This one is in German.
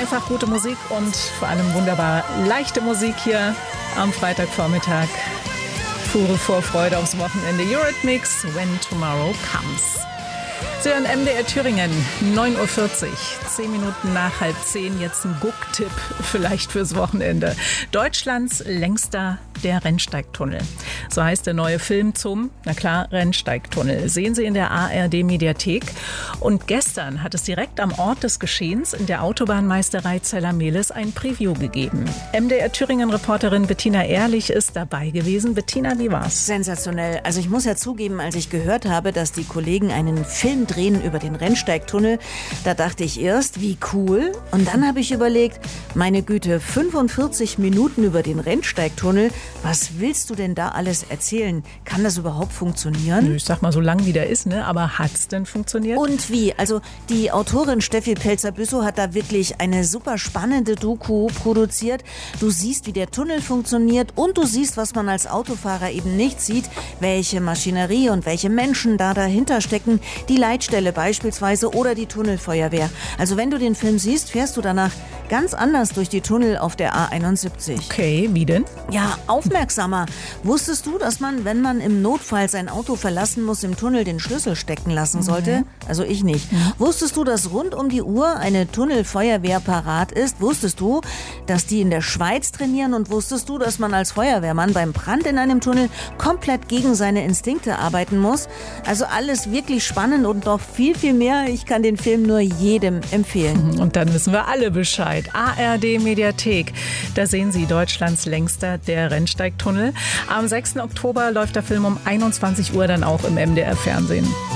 Einfach gute Musik und vor allem wunderbar leichte Musik hier am Freitagvormittag. Pure Vorfreude aufs Wochenende. Eurythmics, When Tomorrow Comes. Sie hören MDR Thüringen, 9.40 Uhr, 10 Minuten nach 9:30. Jetzt ein Gucktipp vielleicht fürs Wochenende. Deutschlands längster der Rennsteigtunnel. So heißt der neue Film zum, na klar, Rennsteigtunnel. Sehen Sie in der ARD-Mediathek. Und gestern hat es direkt am Ort des Geschehens in der Autobahnmeisterei Zeller-Mehlis ein Preview gegeben. MDR Thüringen-Reporterin Bettina Ehrlich ist dabei gewesen. Bettina, wie war's? Sensationell. Also ich muss ja zugeben, als ich gehört habe, dass die Kollegen einen Film drehen über den Rennsteigtunnel, da dachte ich erst, wie cool. Und dann habe ich überlegt, meine Güte, 45 Minuten über den Rennsteigtunnel. Was willst du denn da alles erzählen? Kann das überhaupt funktionieren? Ich sag mal, so lang wie der ist, ne? Aber hat's denn funktioniert? Und wie? Also die Autorin Steffi Pelzer-Büssow hat da wirklich eine super spannende Doku produziert. Du siehst, wie der Tunnel funktioniert und du siehst, was man als Autofahrer eben nicht sieht, welche Maschinerie und welche Menschen da dahinter stecken. Die Leitstelle beispielsweise oder die Tunnelfeuerwehr. Also wenn du den Film siehst, fährst du danach ganz anders durch die Tunnel auf der A71. Okay, wie denn? Ja, aufmerksamer. Wusstest du, dass man, wenn man im Notfall sein Auto verlassen muss, im Tunnel den Schlüssel stecken lassen sollte? Also ich nicht. Wusstest du, dass rund um die Uhr eine Tunnelfeuerwehr parat ist? Wusstest du, dass die in der Schweiz trainieren? Und wusstest du, dass man als Feuerwehrmann beim Brand in einem Tunnel komplett gegen seine Instinkte arbeiten muss? Also alles wirklich spannend und noch viel, viel mehr. Ich kann den Film nur jedem empfehlen. Und dann wissen wir alle Bescheid. ARD Mediathek. Da sehen Sie Deutschlands längster der Rennsteigtunnel. Am 6. Oktober läuft der Film um 21 Uhr dann auch im MDR Fernsehen.